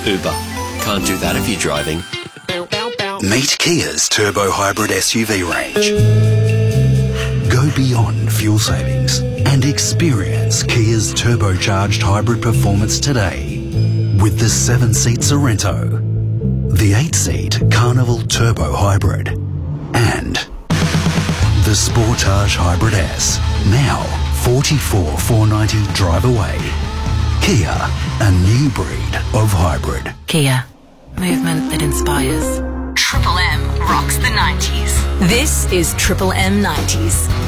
Uber. Can't do that if you're driving. Meet Kia's Turbo Hybrid SUV range. Go beyond fuel savings and experience Kia's turbocharged hybrid performance today with the 7-seat Sorento, the 8-seat Carnival Turbo Hybrid, and the Sportage Hybrid S, now 44,490 drive away. Kia, a new breed of hybrid. Kia, movement that inspires. Triple M rocks the 90s. This is Triple M 90s.